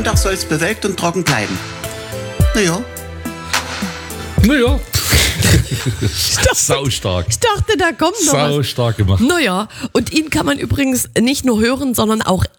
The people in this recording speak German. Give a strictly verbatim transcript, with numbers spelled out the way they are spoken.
Sonntag soll es bewölkt und trocken bleiben. Naja. Naja. Ich dachte, Sau stark. Ich dachte, da kommt noch Sau was. stark gemacht. Naja, und ihn kann man übrigens nicht nur hören, sondern auch